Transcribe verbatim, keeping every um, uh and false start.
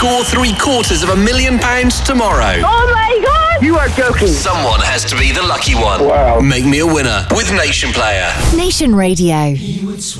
score three quarters of a million pounds tomorrow. Oh my God! You are joking. Someone has to be the lucky one. Wow. Make me a winner with Nation Player. Nation Radio.